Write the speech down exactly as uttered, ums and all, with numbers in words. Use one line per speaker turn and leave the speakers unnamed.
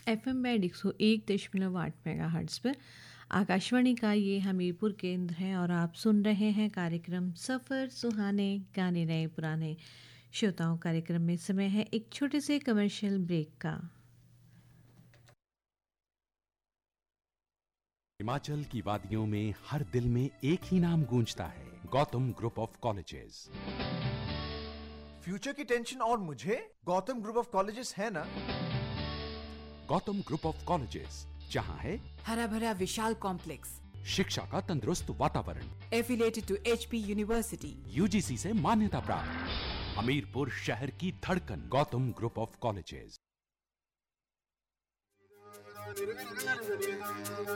FM band एक सौ एक दशमलव आठ मेगाहर्ट्ज़ पर आकाशवाणी का ये हमीरपुर केंद्र है और आप सुन रहे हैं कार्यक्रम सफ़र सुहाने गाने नए पुराने। श्रोताओं, कार्यक्रम में समय है एक छोटे से कमर्शियल ब्रेक का।
हिमाचल की वादियों में हर दिल में एक ही नाम गूंजता है, Gautam group of colleges.
Future की टेंशन और मुझे गौतम ग्रुप ऑफ कॉलेजेस है ना।
गौतम ग्रुप ऑफ कॉलेजेस, जहां है
हरा भरा विशाल कॉम्प्लेक्स,
शिक्षा का तंदुरुस्त वातावरण,
affiliated to HP university,
UGC से मान्यता प्राप्त, हमीरपुर शहर की धड़कन, गौतम ग्रुप ऑफ कॉलेजेस।